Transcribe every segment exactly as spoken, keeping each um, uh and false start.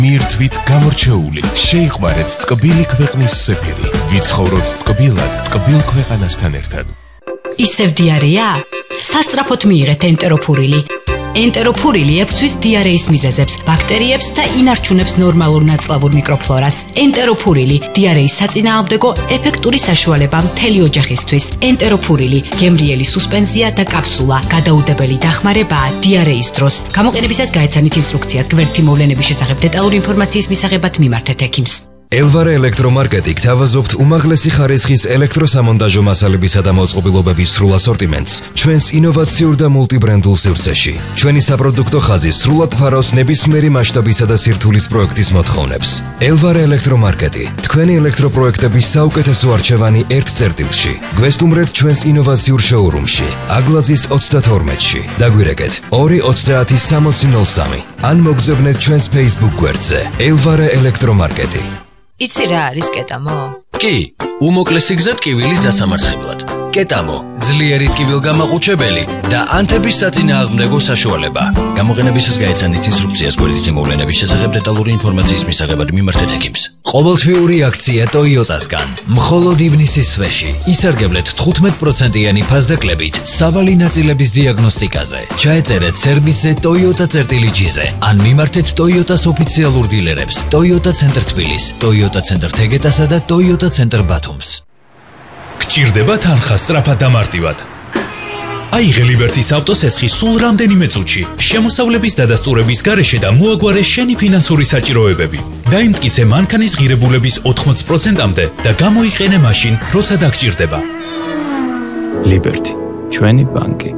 მიირთვით გამორჩეული, შეიყვარეთ ტკბილი ქვეყნის სეფირი. ვიცხოვროთ ტკბილად, ტკბილ ქვეყანასთან ერთად. ისევ დიარეა? სასწრაფოდ მიიღეთ ენტეროფურილი. ენტეროფურილი ებრძვის დიარეის მიზეზებს, ბაქტერიებს და ინარჩუნებს ნორმალურ ნაწლავურ მიკროფლორას. ენტეროფურილი დიარეის საწინააღმდეგო ეფექტური საშუალება მთელი ოჯახისთვის. ენტეროფურილი გემრიელი სუსპენზია და კაფსულა, გადაუდებელი დახმარებაა დიარეის დროს. გამოყენებისას გაეცანით ინსტრუქციას. გვერდითი მოვლენების შესახებ დეტალური ინფორმაციის მისაღებად მიმართეთ ექიმს. ელვარე ელექტრომარკეტი გთავაზობთ უმაღლესი ხარისხის ელექტროსამონტაჟო მასალებისა და მოწყობილობების სრულ ასორტიმენტს ჩვენს ინოვაციურ და მულტიბრენდულ სივრცეში. ჩვენი საპროდუქტო ხაზი სრულად ფარავს ნებისმიერი მასშტაბისა და სირთულის პროექტის მოთხოვნებს. ელვარე ელექტრომარკეტი, თქვენი ელექტროპროექტების საუკეთესო არჩევანი ერთ წერტილში. გვესტუმრეთ ჩვენს ინოვაციურ შოურუმში, აგლაძის ოცდათორმეტში. დაგვირეკეთ ორი ოცდაათი სამოცი ნოლ სამი. ან მოგზავნეთ ჩვენს Facebook გვერდზე ელვარე ელექტრომარკეტი. იცი რა არის კეტამო? კი, უმოკლესი გზა ტკივილის დასამარცხებლად. კეტამო, ძლიერი ტკივილგამაყუჩებელი და ანთების საწინააღმდეგო საშუალება. გამოყენებისას გაეცანით ინსტრუქციას გვერდითი მოვლენების შესახებ დეტალური ინფორმაციის მისაღებად მიმართეთ ექიმს. ყოველთვიური აქცია Toyota-სგან. მხოლოდ ივნისის თვეში ისარგებლეთ თხუთმეტ პროცენტიანი ფასდაკლებით სავალი ნაწილების დიაგნოსტიკაზე. ჩაეწერეთ სერვისზე Toyota წერტილი-ჯიზე ან მიმართეთ Toyota-s ოფიციალურ დილერებს Toyota ცენტრ თბილის, Toyota ცენტრ თეგეტასა და Toyota ცენტრ ბათუმს. გჭირდება თანხა სწრაფად და მარტივად. აიღე ლიბერტის ავტოსესხი სულ რამდენიმე წუთში, შემოსავლების დადასტურების გარეშე და მოაგვარე შენი ფინანსური საჭიროებები. დაიმტკიცე მანქანის ღირებულების ოთხმოცი პროცენტამდე და გამოიყენე მაშინ, როცა დაგჭირდება. ლიბერტი, ჩვენი ბანკი.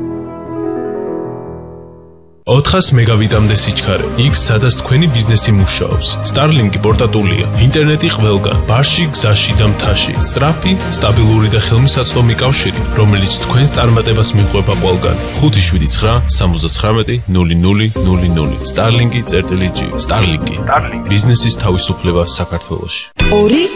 ოთხას მეგავიტამდე სიჩქარე, იქ სადაც თქვენი ბიზნესი მუშაობს. Starlink პორტატულია, ინტერნეტი ყველგან, ბარში, გზაში და მთაში. სწრაფი, სტაბილური და ხელმისაწვდომი კავშირი, რომელიც თქვენს წარმატებას მიყვება ყველგან. ხუთი შვიდი ცხრა სამოცდათხრამეტი ნული ნული ნული ნული. Starlink-ი წერტილი G. Starlink-ი. ბიზნესის თავისუფლება საქართველოში. ორი